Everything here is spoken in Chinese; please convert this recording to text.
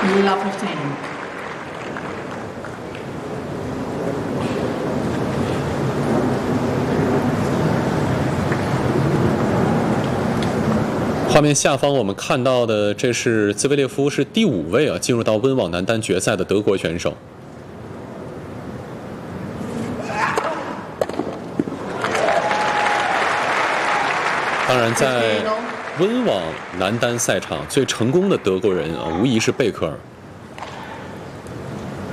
Lafontaine. 画面下方我们看到的，这是兹维列夫是第5位啊，进入到温网男单决赛的德国选手。当然，在温网男单赛场最成功的德国人啊，无疑是贝克尔。